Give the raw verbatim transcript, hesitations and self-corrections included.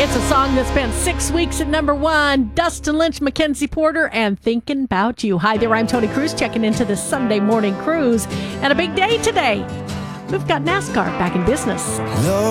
It's a song that spent six weeks at number one. Dustin Lynch, Mackenzie Porter, and Thinking About You. Hi there, I'm Tony Cruz, checking into this Sunday morning cruise. And a big day today. We've got NASCAR back in business. No.